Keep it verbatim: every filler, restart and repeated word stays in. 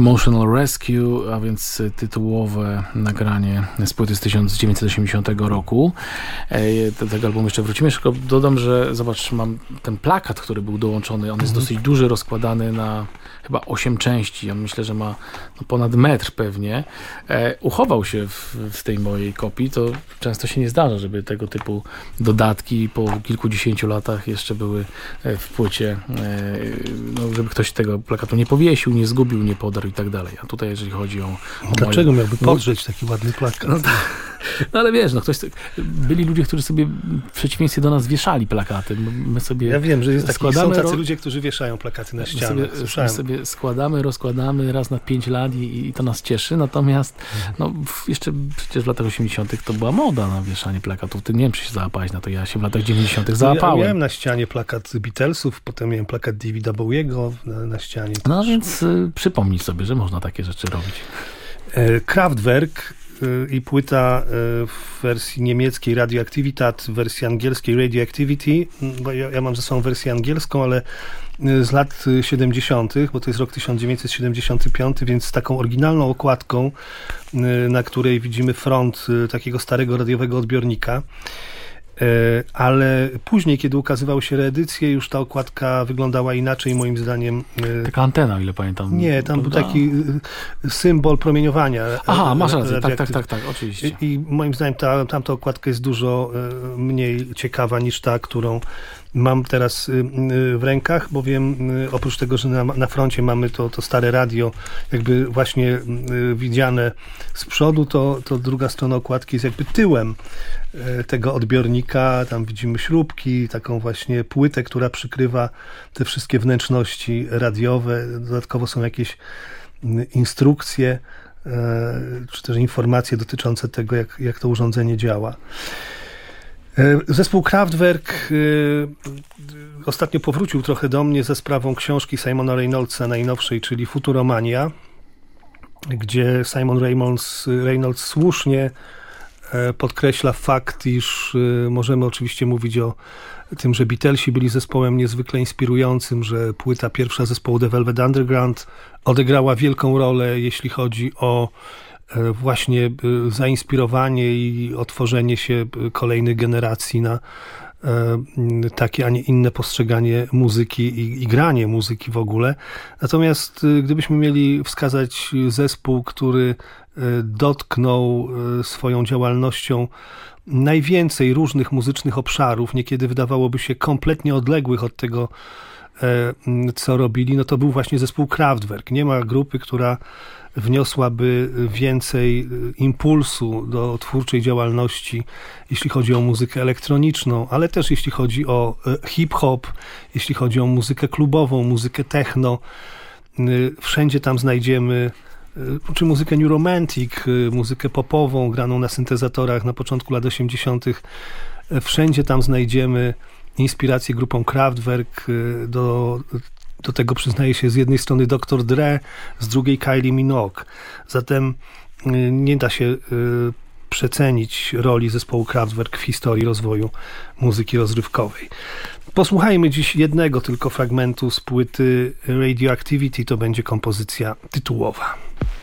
Emotional Rescue, a więc tytułowe nagranie z płyty z tysiąc dziewięćset osiemdziesiątego roku. Do tego albumu jeszcze wrócimy. Tylko dodam, że zobacz, mam ten plakat, który był dołączony, on jest dosyć duży, rozkładany na chyba osiem części. Ja myślę, że ma no, ponad metr pewnie. E, uchował się w, w tej mojej kopii. To często się nie zdarza, żeby tego typu dodatki po kilkudziesięciu latach jeszcze były w płycie, e, no, żeby ktoś tego plakatu nie powiesił, nie zgubił, nie podarł i tak dalej. A tutaj, jeżeli chodzi o... o Dlaczego moje... miałby podrzeć taki ładny plakat? No, no ale wiesz, no ktoś... Byli ludzie, którzy sobie w przeciwieństwie do nas wieszali plakaty. My sobie Ja wiem, że jest taki, składamy, są tacy ludzie, którzy wieszają plakaty na ścianach. My sobie, my sobie składamy, rozkładamy raz na pięć lat i, i to nas cieszy. Natomiast no, jeszcze przecież w latach osiemdziesiątych to była moda na wieszanie plakatów. Ty nie wiem, czy się załapałeś na to. Ja się w latach dziewięćdziesiątych załapałem. Ja miałem na ścianie plakat Beatlesów, potem miałem plakat Davida Bowiego na, na ścianie. No więc y, przypomnij sobie, że można takie rzeczy robić. E, Kraftwerk i płyta w wersji niemieckiej Radioaktivitat, w wersji angielskiej Radioactivity, bo ja, ja mam ze sobą wersję angielską, ale z lat siedemdziesiątych, bo to jest rok tysiąc dziewięćset siedemdziesiąty piąty, więc z taką oryginalną okładką, na której widzimy front takiego starego radiowego odbiornika. Ale później, kiedy ukazywały się reedycje, już ta okładka wyglądała inaczej, moim zdaniem. Taka antena, o ile pamiętam. Nie, tam był taki symbol promieniowania. Aha, masz rację, tak, tak, tak, tak, oczywiście. I, i moim zdaniem ta, tamta okładka jest dużo mniej ciekawa niż ta, którą mam teraz w rękach, bowiem oprócz tego, że na, na froncie mamy to, to stare radio, jakby właśnie widziane z przodu, to, to druga strona okładki jest jakby tyłem tego odbiornika. Tam widzimy śrubki, taką właśnie płytę, która przykrywa te wszystkie wnętrzności radiowe. Dodatkowo są jakieś instrukcje, czy też informacje dotyczące tego, jak, jak to urządzenie działa. Zespół Kraftwerk ostatnio powrócił trochę do mnie ze sprawą książki Simona Reynoldsa najnowszej, czyli Futuromania, gdzie Simon Reynolds, Reynolds słusznie podkreśla fakt, iż możemy oczywiście mówić o tym, że Beatlesi byli zespołem niezwykle inspirującym, że płyta pierwsza zespołu The Velvet Underground odegrała wielką rolę, jeśli chodzi o właśnie zainspirowanie i otworzenie się kolejnych generacji na takie, a nie inne postrzeganie muzyki i, i granie muzyki w ogóle. Natomiast gdybyśmy mieli wskazać zespół, który dotknął swoją działalnością najwięcej różnych muzycznych obszarów, niekiedy wydawałoby się kompletnie odległych od tego, co robili, no to był właśnie zespół Kraftwerk. Nie ma grupy, która wniosłaby więcej impulsu do twórczej działalności, jeśli chodzi o muzykę elektroniczną, ale też jeśli chodzi o hip-hop, jeśli chodzi o muzykę klubową, muzykę techno. Wszędzie tam znajdziemy czy muzykę New Romantic, muzykę popową graną na syntezatorach na początku lat osiemdziesiątych. Wszędzie tam znajdziemy inspirację grupą Kraftwerk. Do, do tego przyznaje się z jednej strony doktor Dre, z drugiej Kylie Minogue. Zatem nie da się przecenić roli zespołu Kraftwerk w historii rozwoju muzyki rozrywkowej. Posłuchajmy dziś jednego tylko fragmentu z płyty Radioactivity, to będzie kompozycja tytułowa.